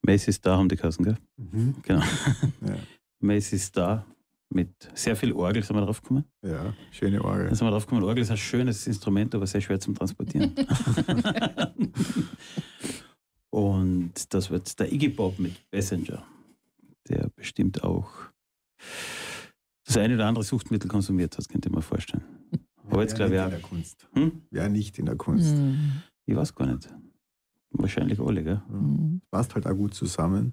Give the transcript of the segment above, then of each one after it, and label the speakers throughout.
Speaker 1: Macy's Star haben die Kassen, gell? Genau.
Speaker 2: Ja.
Speaker 1: Macy's Star mit sehr viel Orgel, sind wir drauf gekommen?
Speaker 2: Ja, schöne Orgel.
Speaker 1: Da sind wir drauf gekommen, Orgel ist ein schönes Instrument, aber sehr schwer zum Transportieren. Und das wird der Iggy Pop mit Passenger, der bestimmt auch das eine oder andere Suchtmittel konsumiert hat, könnte ich mir vorstellen. Aber jetzt glaube ich auch.
Speaker 2: In der Kunst. Wer nicht in der Kunst.
Speaker 1: Ich weiß gar nicht. Wahrscheinlich alle, gell?
Speaker 2: Passt halt auch gut zusammen,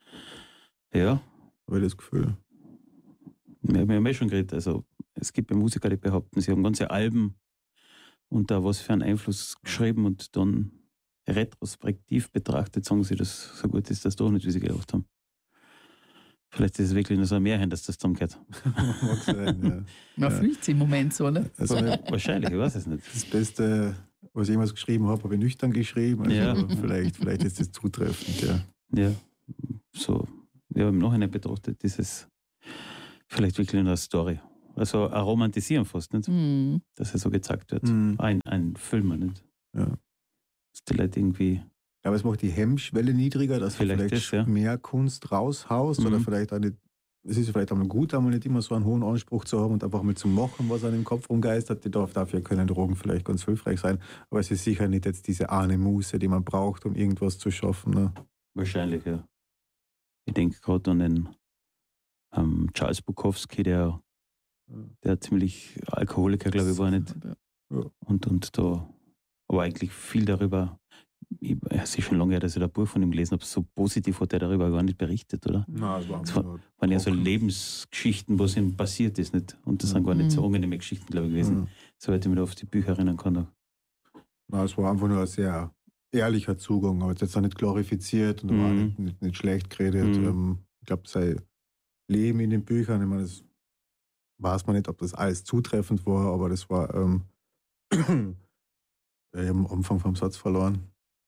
Speaker 1: Ja,
Speaker 2: habe ich das Gefühl.
Speaker 1: wir haben ja schon geredet. Also, es gibt ja Musiker, die behaupten, sie haben ganze Alben unter was für einen Einfluss geschrieben und dann retrospektiv betrachtet sagen sie, dass so gut ist das doch nicht, wie sie gedacht haben. Vielleicht ist es wirklich nur so ein Märchen, dass das zusammengehört.
Speaker 2: Mag sein, ja.
Speaker 3: Man fühlt sich im Moment so, ne?
Speaker 2: Also
Speaker 1: Wahrscheinlich, ich weiß es nicht.
Speaker 2: das Beste, was ich jemals geschrieben habe ich nüchtern geschrieben. Also
Speaker 1: Ja.
Speaker 2: vielleicht ist das zutreffend, ja.
Speaker 1: Ja, so, ja, im Nachhinein betrachtet ist es vielleicht wirklich nur eine Story. Also ein Romantisieren fast, nicht? Dass er so gezeigt wird. Ein Filmer, nicht?
Speaker 2: Ja.
Speaker 1: Dass die Leute irgendwie,
Speaker 2: Aber es macht die Hemmschwelle niedriger, dass du
Speaker 1: Vielleicht
Speaker 2: vielleicht
Speaker 1: das, ja.
Speaker 2: mehr Kunst raushaust oder vielleicht auch nicht. Es ist vielleicht auch gut, einmal nicht immer so einen hohen Anspruch zu haben und einfach mal zu machen, was einem im Kopf rumgeistert. Dafür können Drogen vielleicht ganz hilfreich sein. Aber es ist sicher nicht jetzt diese eine Muße, die man braucht, um irgendwas zu schaffen. Ne?
Speaker 1: wahrscheinlich, ja. Ich denke gerade an den Charles Bukowski, der ziemlich Alkoholiker, glaube ich, war nicht.
Speaker 2: Ja.
Speaker 1: Und da aber eigentlich viel darüber, es ist schon lange her, dass ich ein Buch von ihm gelesen habe, so positiv hat er darüber gar nicht berichtet, oder?
Speaker 2: Nein, es
Speaker 1: waren ja so Lebensgeschichten, was ihm passiert ist, nicht? Und das sind gar nicht so angenehme Geschichten, glaube ich, gewesen. Soweit ich mich da auf die Bücher erinnern kann.
Speaker 2: Nein, es war einfach nur ein sehr ehrlicher Zugang, aber jetzt auch nicht glorifiziert und war nicht schlecht geredet. Ich glaube, sein Leben in den Büchern, ich meine, das weiß man nicht, ob das alles zutreffend war, aber das war ich habe am Anfang vom Satz verloren.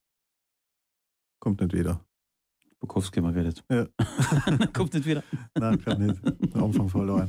Speaker 2: Kommt nicht wieder.
Speaker 1: Bukowski mal geredet.
Speaker 2: Ja.
Speaker 1: Kommt nicht wieder.
Speaker 2: Nein, ich glaube nicht. Am Anfang verloren.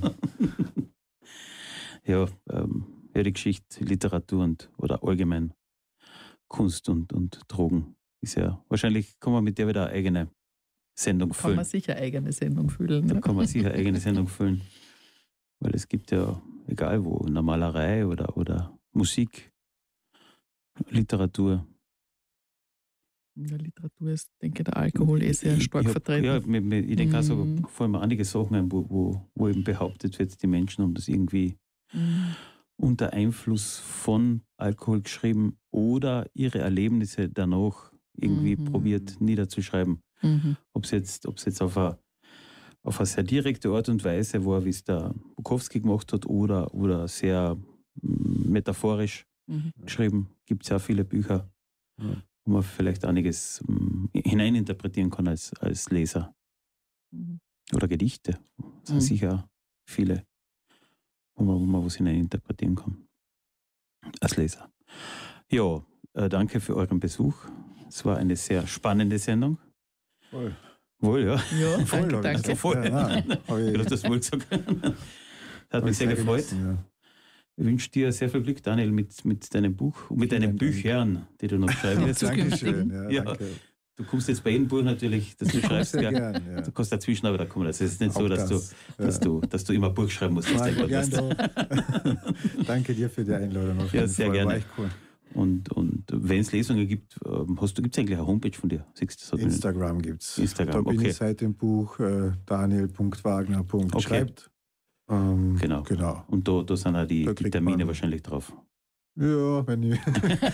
Speaker 1: Ja, die Geschichte, Literatur oder allgemein Kunst und Drogen ist ja, wahrscheinlich kann man mit der wieder eine eigene Sendung füllen.
Speaker 3: Kann man sicher eine eigene Sendung füllen.
Speaker 1: Da
Speaker 3: Ne?
Speaker 1: kann man sicher eine eigene Sendung füllen. Weil es gibt ja, egal wo, in der Malerei oder Musik, Literatur.
Speaker 3: In der Literatur ist, denke ich, der Alkohol sehr stark vertreten.
Speaker 1: Ja, ich denke auch so, vor allem einige Sachen ein, wo eben behauptet wird, die Menschen haben das irgendwie unter Einfluss von Alkohol geschrieben oder ihre Erlebnisse danach irgendwie probiert niederzuschreiben. Ob es jetzt auf eine sehr direkte Art und Weise war, wie es der Bukowski gemacht hat, oder sehr metaphorisch geschrieben. Gibt es ja viele Bücher, wo man vielleicht einiges hineininterpretieren kann als Leser. Oder Gedichte. Das sind sicher viele, wo man was hineininterpretieren kann. Als Leser. Ja, danke für euren Besuch. Es war eine sehr spannende Sendung.
Speaker 2: Voll.
Speaker 1: Wohl, ja.
Speaker 3: Ja,
Speaker 2: Voll,
Speaker 3: danke.
Speaker 1: Also voll.
Speaker 2: Ja,
Speaker 1: Ich habe das wohl gesagt. Hat mich sehr gefreut.
Speaker 2: Ja.
Speaker 1: Ich wünsche dir sehr viel Glück, Daniel, mit deinem Buch und mit deinen Büchern, die du noch schreiben wirst.
Speaker 2: Dankeschön. Ja,
Speaker 1: Ja.
Speaker 2: danke.
Speaker 1: Du kommst jetzt bei jedem Buch natürlich, das du schreibst.
Speaker 2: Sehr
Speaker 1: Ja.
Speaker 2: gern, ja.
Speaker 1: Du kannst dazwischen aber da kommen. Also es ist nicht so,
Speaker 2: Auch
Speaker 1: dass du immer ein Buch schreiben musst.
Speaker 2: War
Speaker 1: dass du
Speaker 2: gern
Speaker 1: bist.
Speaker 2: da. Danke dir für die Einladung. Auf
Speaker 1: Ja,
Speaker 2: jeden
Speaker 1: sehr
Speaker 2: Fall.
Speaker 1: gerne.
Speaker 2: War echt cool.
Speaker 1: Und wenn es Lesungen gibt, gibt es eigentlich eine Homepage von dir?
Speaker 2: Instagram gibt es.
Speaker 1: Instagram,
Speaker 2: Da bin
Speaker 1: okay.
Speaker 2: ich seit dem Buch daniel.wagner.
Speaker 1: Schreibt. Genau. Und da sind auch die
Speaker 2: kriegt
Speaker 1: Termine
Speaker 2: man-
Speaker 1: wahrscheinlich drauf.
Speaker 2: Ja, wenn ich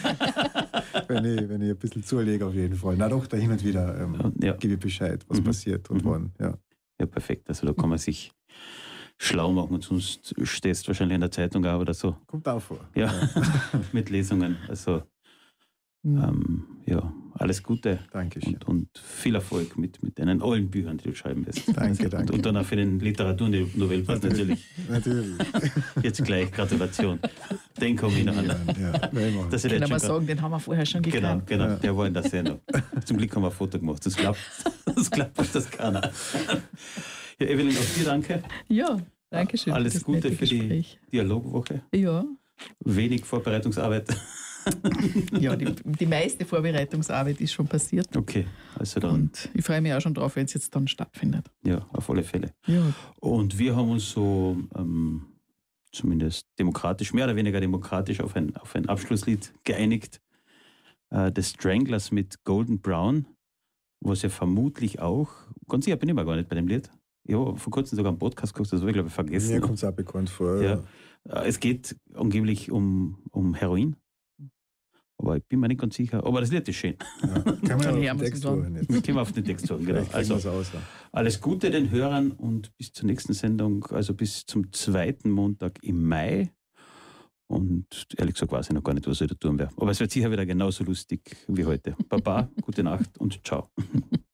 Speaker 2: ein bisschen zulege auf jeden Fall. Na doch, da hin und wieder
Speaker 1: Ja.
Speaker 2: gebe ich Bescheid, was passiert und wann. Ja.
Speaker 1: Ja, perfekt. Also da kann man sich schlau machen und sonst stehst du wahrscheinlich in der Zeitung auch oder so.
Speaker 2: Kommt auch vor.
Speaker 1: Ja, mit Lesungen. Also alles Gute
Speaker 2: Dankeschön.
Speaker 1: und viel Erfolg mit deinen allen Büchern, die du schreiben wirst.
Speaker 2: Danke.
Speaker 1: Und dann auch für den Literaturnobelpreis natürlich.
Speaker 2: Natürlich.
Speaker 1: Jetzt gleich Gratulation. Den komme ich noch an.
Speaker 2: Ja, werden wir.
Speaker 1: Dass ich
Speaker 3: Können
Speaker 1: jetzt
Speaker 3: wir
Speaker 1: schon
Speaker 3: sagen, den haben wir vorher schon
Speaker 1: Genau,
Speaker 3: gekannt.
Speaker 1: genau. Der war in der Sendung. Zum Glück haben wir ein Foto gemacht. Das klappt das keiner. Ja, Evelyn, auch dir danke.
Speaker 3: Ja, danke schön.
Speaker 1: Alles
Speaker 3: das
Speaker 1: Gute
Speaker 3: nette
Speaker 1: für die
Speaker 3: Gespräch.
Speaker 1: Dialogwoche.
Speaker 3: Ja,
Speaker 1: Wenig Vorbereitungsarbeit.
Speaker 3: Ja, die meiste Vorbereitungsarbeit ist schon passiert.
Speaker 1: Okay, also dann.
Speaker 3: Und ich freue mich auch schon drauf, wenn es jetzt dann stattfindet.
Speaker 1: Ja, auf alle Fälle.
Speaker 3: Ja.
Speaker 1: Und wir haben uns so zumindest demokratisch, mehr oder weniger demokratisch auf ein Abschlusslied geeinigt. The Stranglers mit Golden Brown, was ja vermutlich auch, ganz sicher bin ich mir gar nicht bei dem Lied. Ich habe vor kurzem sogar einen Podcast geguckt, das habe ich glaube ich vergessen.
Speaker 2: Mir kommt es auch bekannt vor.
Speaker 1: Ja. Es geht angeblich um Heroin. Aber ich bin mir nicht ganz sicher. Aber das Lied ist schön.
Speaker 2: Ja. Kann man ja auf den Text hören jetzt.
Speaker 1: Können wir auf den Text hören, genau. Also, alles Gute den Hörern und bis zur nächsten Sendung, also bis zum 2. Montag im Mai. Und ehrlich gesagt weiß ich noch gar nicht, was ich da tun werde. Aber es wird sicher wieder genauso lustig wie heute. Baba, gute Nacht und ciao.